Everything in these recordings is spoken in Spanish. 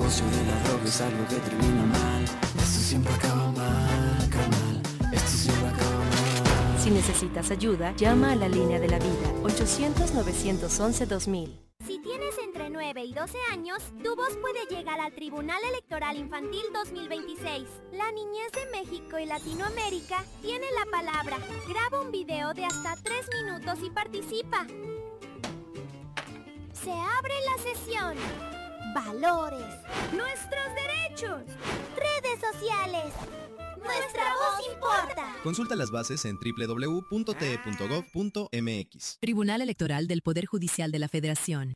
negocio de la droga es algo que termina mal. Esto siempre acaba mal, carnal. Esto siempre acaba mal. Si necesitas ayuda, llama a la línea de la vida, 800-911-2000. Si tienes entre 9 y 12 años, tu voz puede llegar al Tribunal Electoral Infantil 2026. La niñez de México y Latinoamérica tiene la palabra. Graba un video de hasta 3 minutos y participa. Se abre la sesión. Valores. Nuestros derechos. Redes sociales. Nuestra voz importa. Consulta las bases en www.te.gov.mx. Tribunal Electoral del Poder Judicial de la Federación.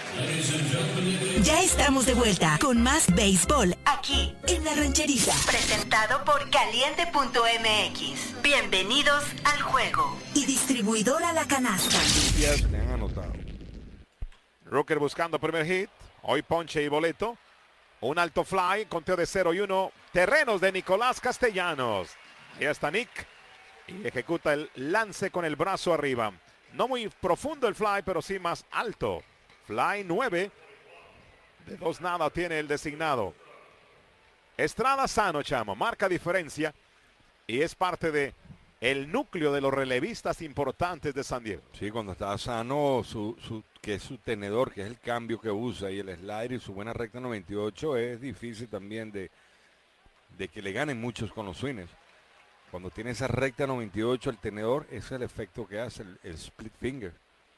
Ya estamos de vuelta con más béisbol aquí en La Rancherita. Presentado por Caliente.mx. Bienvenidos al juego. Y distribuidora La Canasta. Le han anotado. Rooker buscando primer hit. Hoy ponche y boleto. Un alto fly, conteo de 0-1. Terrenos de Nicolás Castellanos. Ahí está Nick. Y ejecuta el lance con el brazo arriba. No muy profundo el fly, pero sí más alto. Fly 9. De 2-0 tiene el designado. Estrada sano, chamo. Marca diferencia. Y es parte de el núcleo de los relevistas importantes de San Diego. Sí, cuando está sano, que es su tenedor, que es el cambio que usa, y el slider y su buena recta 98, es difícil también de que le ganen muchos con los swings. Cuando tiene esa recta 98, el tenedor, ese es el efecto que hace el split finger.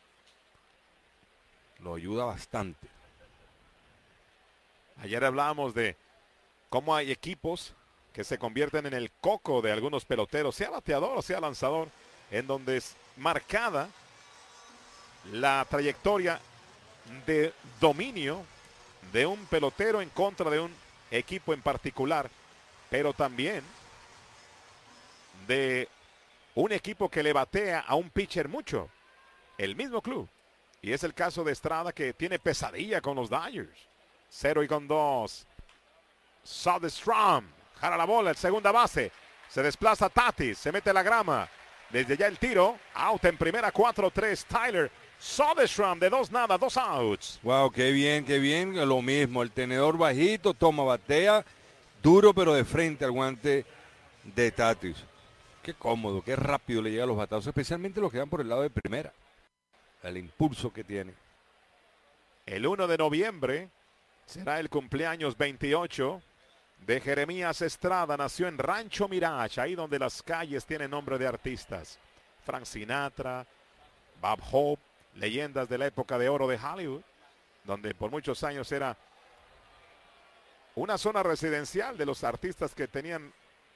Lo ayuda bastante. Ayer hablábamos de cómo hay equipos que se convierten en el coco de algunos peloteros, sea bateador o sea lanzador, en donde es marcada la trayectoria de dominio de un pelotero en contra de un equipo en particular, pero también de un equipo que le batea a un pitcher mucho, el mismo club. Y es el caso de Estrada, que tiene pesadilla con los Dodgers. 0-2. Soderstrom jala la bola, el segunda base. Se desplaza Tatis, se mete la grama. Desde ya el tiro, out en primera, 4-3. Tyler Soderstrom de 2-0, 2 outs. Wow, qué bien, lo mismo. El tenedor bajito, toma, batea, duro pero de frente al guante de Tatis. Qué cómodo, qué rápido le llega a los batados, especialmente los que van por el lado de primera. El impulso que tiene. El 1 de noviembre será el cumpleaños 28 de Jeremías Estrada. Nació en Rancho Mirage, ahí donde las calles tienen nombre de artistas. Frank Sinatra, Bob Hope, leyendas de la época de oro de Hollywood, donde por muchos años era una zona residencial de los artistas que tenían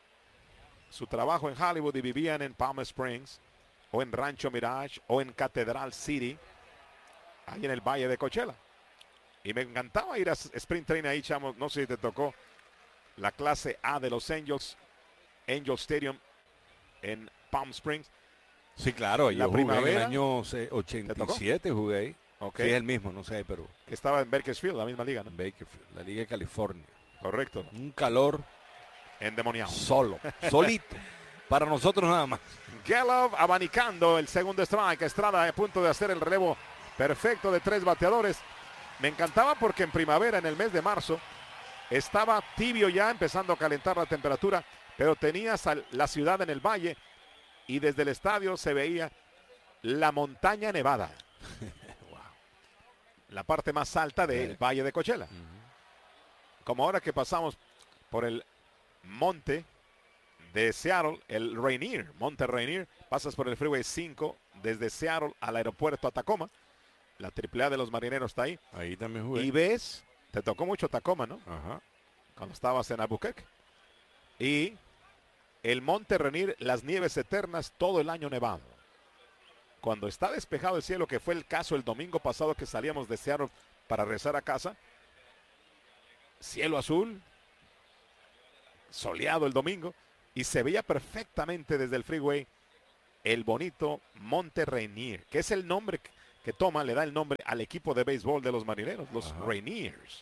su trabajo en Hollywood y vivían en Palm Springs, o en Rancho Mirage, o en Cathedral City, ahí en el Valle de Coachella. Y me encantaba ir a Sprint Train ahí, chamo. No sé si te tocó la clase A de los Angel Stadium en Palm Springs. Sí, claro, yo jugué en el año 87, jugué ahí. Okay. Sí, es el mismo, no sé, pero... Que estaba en Bakersfield, la misma liga, ¿no? Bakersfield, la liga de California. Correcto. Un calor endemoniado. Solito. Para nosotros nada más. Gelov abanicando el segundo strike. Estrada a punto de hacer el relevo perfecto de 3 bateadores. Me encantaba porque en primavera, en el mes de marzo, estaba tibio ya, empezando a calentar la temperatura, pero tenías la ciudad en el valle y desde el estadio se veía la montaña nevada. Wow. La parte más alta del Valle de Coachella. Como ahora que pasamos por el monte de Seattle, el Rainier, Monte Rainier, pasas por el Freeway 5 desde Seattle al aeropuerto a Tacoma. La AAA de los Marineros está ahí. Ahí también jugué. Y ves, te tocó mucho Tacoma, ¿no? Ajá. Cuando estabas en Albuquerque. Y el Monte Rainier, las nieves eternas todo el año nevado. Cuando está despejado el cielo, que fue el caso el domingo pasado que salíamos de Seattle para regresar a casa. Cielo azul, soleado el domingo, y se veía perfectamente desde el freeway el bonito Monte Rainier, que es el nombre que toma, le da el nombre al equipo de béisbol de los Marineros, los Rainiers.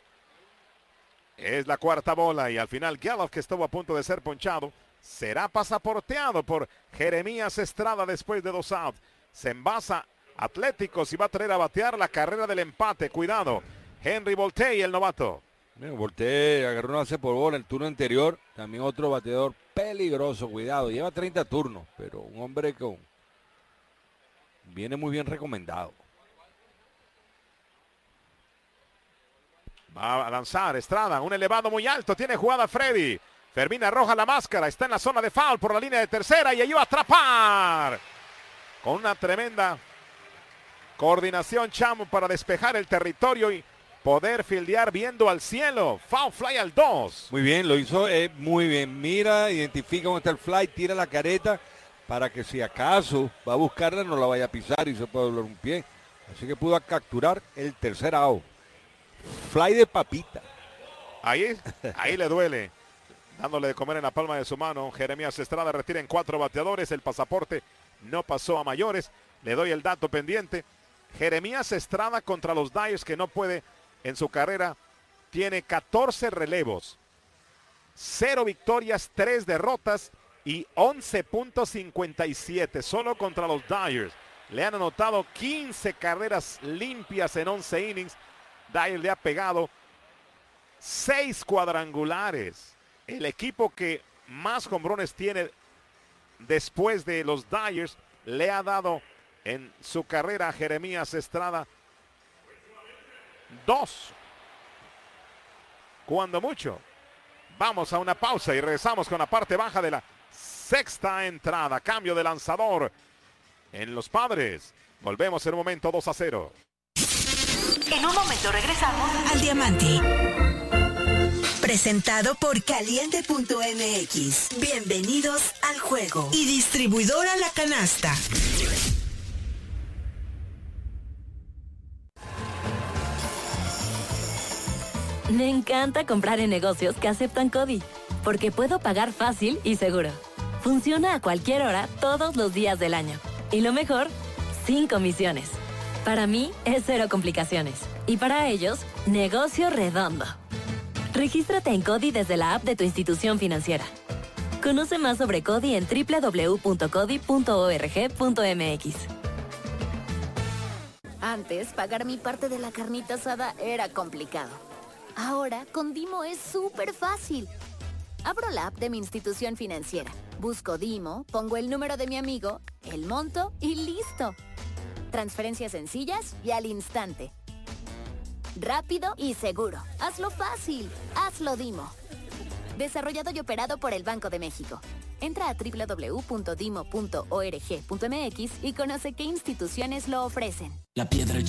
Es la cuarta bola y al final Gelov, que estuvo a punto de ser ponchado, será pasaporteado por Jeremías Estrada después de 2 outs. Se envasa Atléticos y va a traer a batear la carrera del empate. Cuidado, Henry Voltaire, el novato. Volté, agarró una base por bola en el turno anterior. También otro bateador peligroso, cuidado. Lleva 30 turnos, pero un hombre con... viene muy bien recomendado. Va a lanzar Estrada, un elevado muy alto, tiene jugada Freddy. Fermín arroja la máscara, está en la zona de foul por la línea de tercera y allí va a atrapar. Con una tremenda coordinación Chamo para despejar el territorio y poder fildear viendo al cielo. Foul fly al 2. Muy bien, lo hizo muy bien. Mira, identifica dónde está el fly, tira la careta para que si acaso va a buscarla no la vaya a pisar y se puede doblar un pie. Así que pudo capturar el tercer out. Fly de papita. Ahí le duele. Dándole de comer en la palma de su mano. Jeremías Estrada retira en 4 bateadores. El pasaporte no pasó a mayores. Le doy el dato pendiente. Jeremías Estrada contra los Dyers, que no puede en su carrera. Tiene 14 relevos. 0 victorias, 3 derrotas y 11.57. Solo contra los Dyers. Le han anotado 15 carreras limpias en 11 innings. Dyers le ha pegado 6 cuadrangulares. El equipo que más jonrones tiene después de los Dyers le ha dado en su carrera a Jeremías Estrada 2. Cuando mucho. Vamos a una pausa y regresamos con la parte baja de la sexta entrada. Cambio de lanzador en los Padres. Volvemos en un momento 2-0. En un momento regresamos al Diamante. Presentado por Caliente.mx. Bienvenidos al juego. Y distribuidora La Canasta. Me encanta comprar en negocios que aceptan CODI, porque puedo pagar fácil y seguro. Funciona a cualquier hora, todos los días del año. Y lo mejor, sin comisiones. Para mí es 0 complicaciones. Y para ellos, negocio redondo. Regístrate en CODI desde la app de tu institución financiera. Conoce más sobre CODI en www.codi.org.mx. Antes, pagar mi parte de la carnita asada era complicado. Ahora, con Dimo es súper fácil. Abro la app de mi institución financiera, busco Dimo, pongo el número de mi amigo, el monto y listo. Transferencias sencillas y al instante. Rápido y seguro. Hazlo fácil. Hazlo Dimo. Desarrollado y operado por el Banco de México. Entra a www.dimo.org.mx y conoce qué instituciones lo ofrecen. La piedra